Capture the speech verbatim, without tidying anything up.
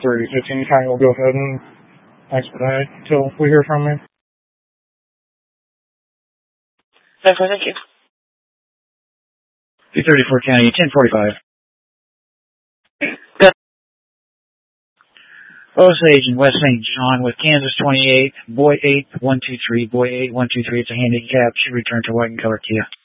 thirty fifteen County will go ahead and expedite until we hear from you. Thank you. two thirty-four County, ten forty-five. Good. Osage in West Saint John with Kansas twenty-eight, Boy eight one two three, Boy eight one two three. It's a handicap. Should return to white and color Kia.